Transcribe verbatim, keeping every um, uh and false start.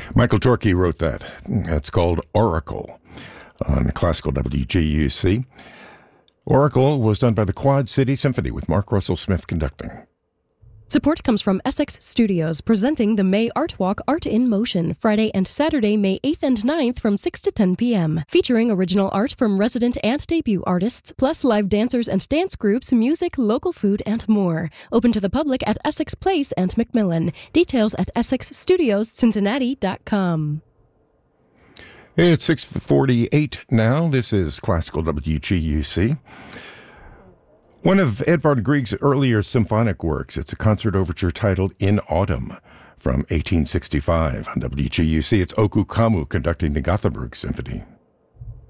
Michael Torkey wrote that. That's called Oracle on classical W G U C. Oracle was done by the Quad City Symphony with Mark Russell Smith conducting. Support comes from Essex Studios, presenting the May Art Walk Art in Motion, Friday and Saturday, May eighth and ninth from six to ten p.m., featuring original art from resident and debut artists, plus live dancers and dance groups, music, local food, and more. Open to the public at Essex Place and McMillan. Details at essex studios cincinnati dot com. It's six forty-eight now. This is Classical W G U C. One of Edvard Grieg's earlier symphonic works, it's a concert overture titled In Autumn from eighteen sixty-five. On W G U C, it's Oku Kamu conducting the Gothenburg Symphony.